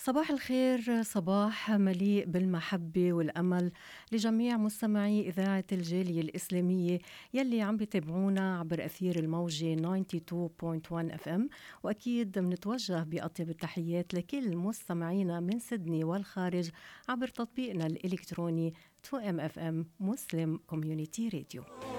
صباح الخير، صباح مليء بالمحبة والأمل لجميع مستمعي إذاعة الجالية الإسلامية يلي عم بيتابعونا عبر أثير الموجة 92.1 FM. وأكيد منتوجه بأطيب التحيات لكل مستمعينا من سيدني والخارج عبر تطبيقنا الإلكتروني 2MFM مسلم كوميونيتي راديو.